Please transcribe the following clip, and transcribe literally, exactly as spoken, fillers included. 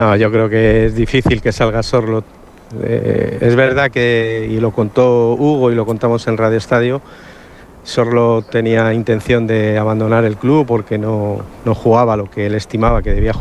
No, yo creo que es difícil que salga Sorlo. Eh, es verdad que, y lo contó Hugo y lo contamos en Radio Estadio, Sorlo tenía intención de abandonar el club porque no, no jugaba lo que él estimaba que debía jugar.